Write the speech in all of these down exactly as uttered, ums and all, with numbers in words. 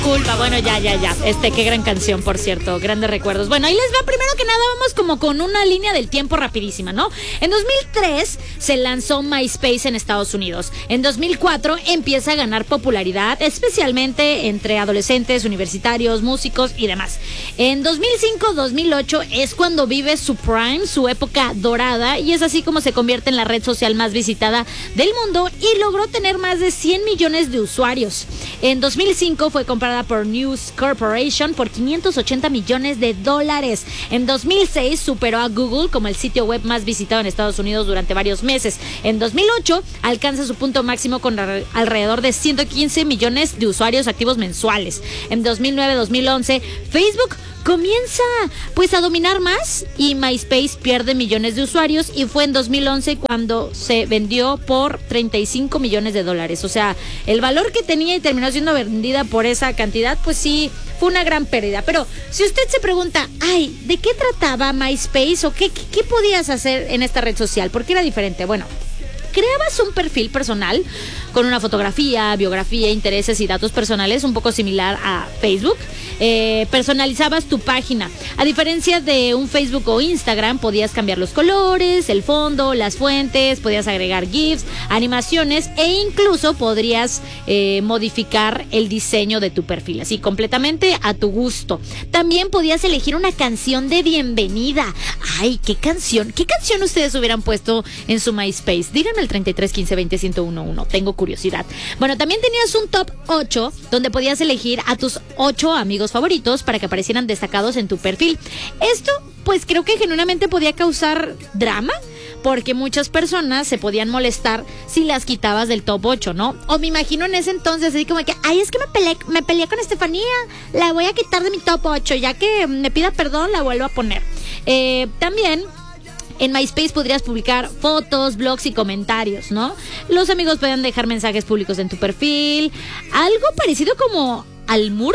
Culpa, bueno, ya, ya, ya. Este, qué gran canción, por cierto. Grandes recuerdos. Bueno, ahí les va. Primero que nada, vamos como con una línea del tiempo rapidísima, ¿no? En dos mil tres se lanzó MySpace en Estados Unidos. En dos mil cuatro empieza a ganar popularidad, especialmente entre adolescentes, universitarios, músicos y demás. En dos mil cinco, dos mil ocho es cuando vive su prime, su época dorada, y es así como se convierte en la red social más visitada del mundo y logró tener más de cien millones de usuarios. En dos mil cinco fue comprada por News Corporation por quinientos ochenta millones de dólares. En dos mil seis superó a Google como el sitio web más visitado en Estados Unidos durante varios meses. En dos mil ocho alcanza su punto máximo con alrededor de ciento quince millones de usuarios activos mensuales. En dos mil nueve, dos mil once Facebook comienza pues a dominar más y MySpace pierde millones de usuarios, y fue en dos mil once cuando se vendió por treinta y cinco millones de dólares. O sea, el valor que tenía y terminó siendo vendida por esa cantidad, pues sí, fue una gran pérdida. Pero si usted se pregunta, ay, ¿de qué trataba MySpace o qué, qué, qué podías hacer en esta red social? ¿Por qué era diferente? Bueno, creabas un perfil personal con una fotografía, biografía, intereses y datos personales, un poco similar a Facebook. Eh, personalizabas tu página. A diferencia de un Facebook o Instagram, podías cambiar los colores, el fondo, las fuentes, podías agregar GIFs, animaciones e incluso podrías eh, modificar el diseño de tu perfil, así completamente a tu gusto. También podías elegir una canción de bienvenida. Ay, ¿qué canción? ¿Qué canción ustedes hubieran puesto en su MySpace? Díganme el treinta y tres, quince, veinte, ciento uno, uno. Tengo curiosidad. Bueno, también tenías un top ocho donde podías elegir a tus ocho amigos favoritos para que aparecieran destacados en tu perfil. Esto, pues creo que genuinamente podía causar drama, porque muchas personas se podían molestar si las quitabas del top ocho, ¿no? O me imagino en ese entonces así como que, ay, es que me peleé, me peleé con Estefanía, la voy a quitar de mi top ocho, ya que me pida perdón, la vuelvo a poner. Eh, también en MySpace podrías publicar fotos, blogs y comentarios, ¿no? Los amigos pueden dejar mensajes públicos en tu perfil, algo parecido como al muro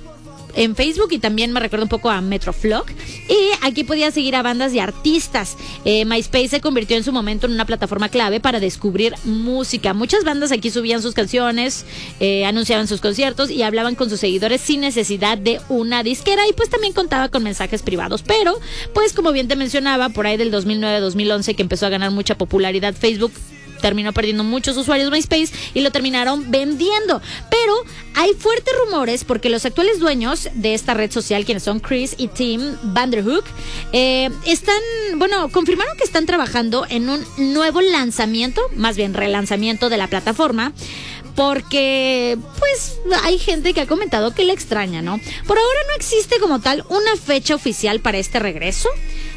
en Facebook, y también me recuerda un poco a Metroflog. Y aquí podías seguir a bandas y artistas. Eh, MySpace se convirtió en su momento en una plataforma clave para descubrir música. Muchas bandas aquí subían sus canciones, eh, anunciaban sus conciertos y hablaban con sus seguidores sin necesidad de una disquera, y pues también contaba con mensajes privados. Pero, pues como bien te mencionaba, por ahí del dos mil nueve, dos mil once que empezó a ganar mucha popularidad Facebook, terminó perdiendo muchos usuarios MySpace y lo terminaron vendiendo. Pero hay fuertes rumores porque los actuales dueños de esta red social, quienes son Chris y Tim Vanderhook, eh, están, bueno, confirmaron que están trabajando en un nuevo lanzamiento, más bien relanzamiento de la plataforma, porque pues hay gente que ha comentado que le extraña, ¿no? Por ahora no existe como tal una fecha oficial para este regreso.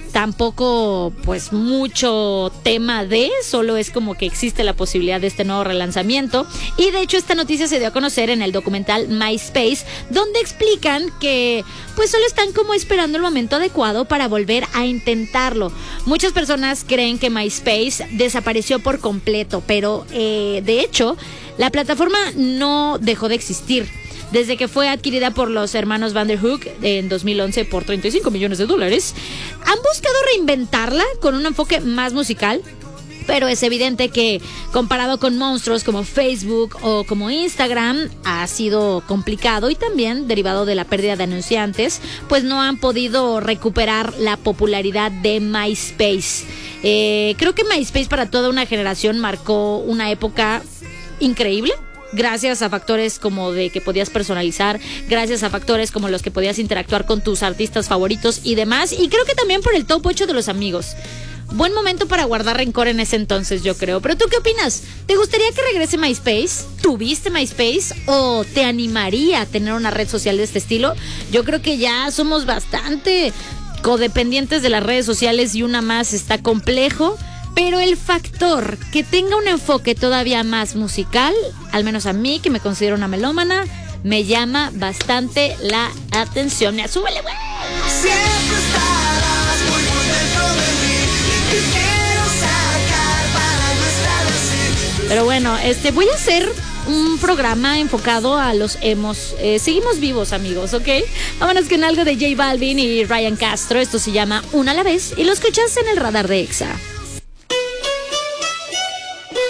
Tampoco pues mucho tema de, solo es como que existe la posibilidad de este nuevo relanzamiento. Y de hecho esta noticia se dio a conocer en el documental MySpace, donde explican que pues solo están como esperando el momento adecuado para volver a intentarlo. Muchas personas creen que MySpace desapareció por completo, pero eh, de hecho la plataforma no dejó de existir. Desde que fue adquirida por los hermanos Vanderhook en dos mil once por treinta y cinco millones de dólares, han buscado reinventarla con un enfoque más musical, pero es evidente que comparado con monstruos como Facebook o como Instagram ha sido complicado, y también derivado de la pérdida de anunciantes, pues no han podido recuperar la popularidad de MySpace. Eh, creo que MySpace para toda una generación marcó una época increíble, gracias a factores como de que podías personalizar, gracias a factores como los que podías interactuar con tus artistas favoritos y demás, y creo que también por el top ocho de los amigos. Buen momento para guardar rencor en ese entonces, yo creo. Pero ¿tú qué opinas? ¿Te gustaría que regrese MySpace? ¿Tuviste MySpace? ¿O te animaría a tener una red social de este estilo? Yo creo que ya somos bastante codependientes de las redes sociales y una más está complejo. Pero el factor que tenga un enfoque todavía más musical, al menos a mí, que me considero una melómana, me llama bastante la atención. ¡Ya, súbele, güey! Siempre estarás muy por dentro de mí y te quiero sacar para no estar así. Pero bueno, este, voy a hacer un programa enfocado a los emos. Eh, seguimos vivos, amigos, ¿ok? Vámonos con algo de J Balvin y Ryan Castro. Esto se llama Una a la vez y lo escuchas en el radar de Exa.